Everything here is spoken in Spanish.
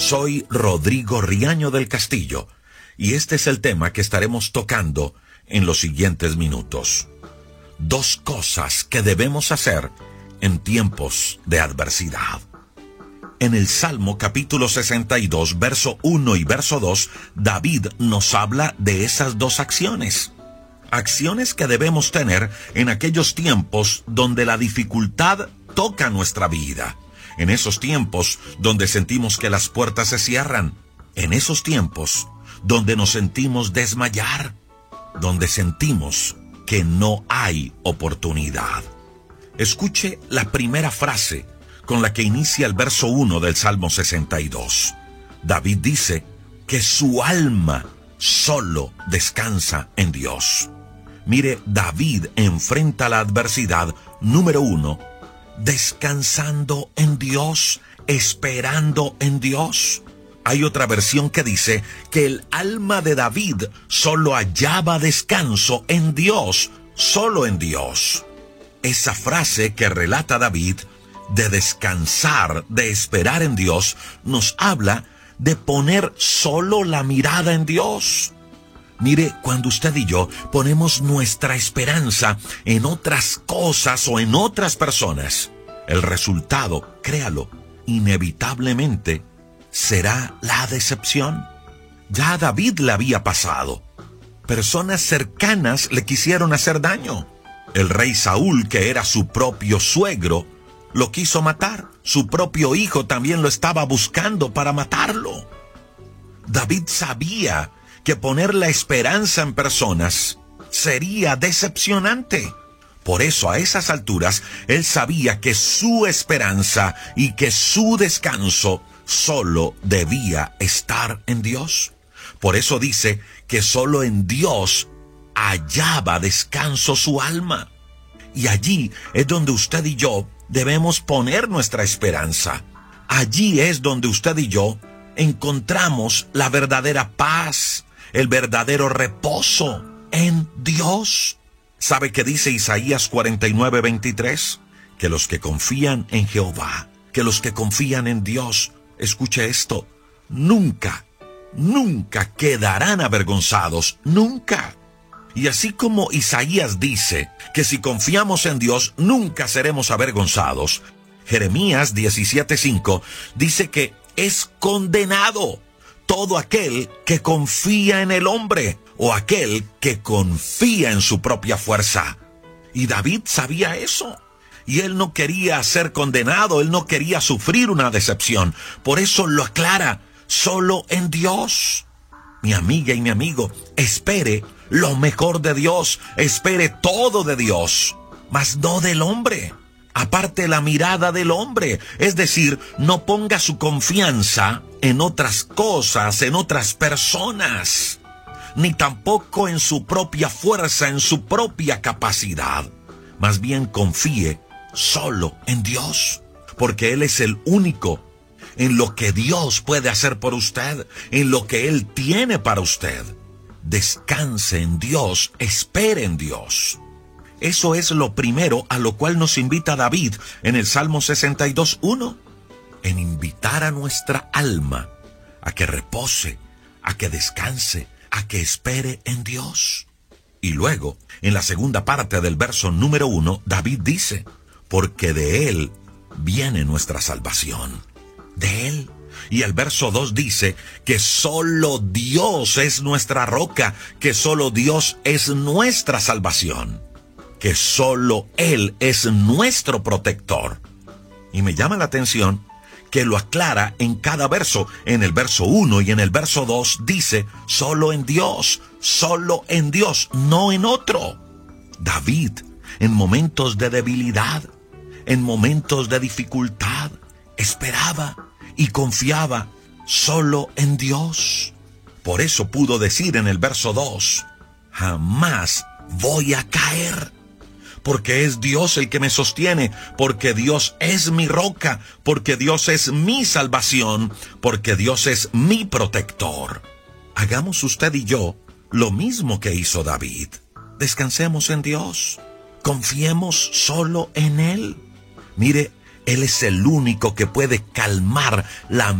Soy Rodrigo Riaño del Castillo y este es el tema que estaremos tocando en los siguientes minutos. 2 cosas que debemos hacer en tiempos de adversidad. En el Salmo capítulo 62, verso 1 y verso 2, David nos habla de esas 2 acciones. Acciones que debemos tener en aquellos tiempos donde la dificultad toca nuestra vida. En esos tiempos donde sentimos que las puertas se cierran. En esos tiempos donde nos sentimos desmayar. Donde sentimos que no hay oportunidad. Escuche la primera frase con la que inicia el verso 1 del Salmo 62. David dice que su alma solo descansa en Dios. Mire, David enfrenta la adversidad, número 1, descansando en Dios, esperando en Dios. Hay otra versión que dice que el alma de David solo hallaba descanso en Dios, solo en Dios. Esa frase que relata David de descansar, de esperar en Dios, nos habla de poner solo la mirada en Dios. Mire, cuando usted y yo ponemos nuestra esperanza en otras cosas o en otras personas, el resultado, créalo, inevitablemente será la decepción. Ya a David le había pasado. Personas cercanas le quisieron hacer daño. El rey Saúl, que era su propio suegro, lo quiso matar. Su propio hijo también lo estaba buscando para matarlo. David sabía que poner la esperanza en personas sería decepcionante. Por eso, a esas alturas, él sabía que su esperanza y que su descanso solo debía estar en Dios. Por eso dice que solo en Dios hallaba descanso su alma. Y allí es donde usted y yo debemos poner nuestra esperanza. Allí es donde usted y yo encontramos la verdadera paz, el verdadero reposo en Dios. ¿Sabe qué dice Isaías 49:23? Que los que confían en Jehová, que los que confían en Dios, escuche esto, nunca quedarán avergonzados, nunca. Y así como Isaías dice que si confiamos en Dios nunca seremos avergonzados, Jeremías 17:5 dice que es condenado todo aquel que confía en el hombre o aquel que confía en su propia fuerza. Y David sabía eso. Y él no quería ser condenado, él no quería sufrir una decepción. Por eso lo aclara, solo en Dios. Mi amiga y mi amigo, espere lo mejor de Dios, espere todo de Dios, mas no del hombre. Aparte la mirada del hombre, es decir, no ponga su confianza en otras cosas, en otras personas, ni tampoco en su propia fuerza, en su propia capacidad. Más bien confíe solo en Dios, porque Él es el único en lo que Dios puede hacer por usted, en lo que Él tiene para usted. Descanse en Dios, espere en Dios. Eso es lo primero a lo cual nos invita David en el Salmo 62:1, en invitar a nuestra alma a que repose, a que descanse, a que espere en Dios. Y luego, en la segunda parte del verso número 1, David dice, porque de Él viene nuestra salvación. De Él. Y el verso 2 dice que solo Dios es nuestra roca, que solo Dios es nuestra salvación, que solo Él es nuestro protector. Y me llama la atención que lo aclara en cada verso. En el verso 1 y en el verso 2 dice, solo en Dios, no en otro. David, en momentos de debilidad, en momentos de dificultad, esperaba y confiaba solo en Dios. Por eso pudo decir en el verso 2, jamás voy a caer, porque es Dios el que me sostiene, porque Dios es mi roca, porque Dios es mi salvación, porque Dios es mi protector. Hagamos usted y yo lo mismo que hizo David. Descansemos en Dios, confiemos solo en Él. Mire, Él es el único que puede calmar la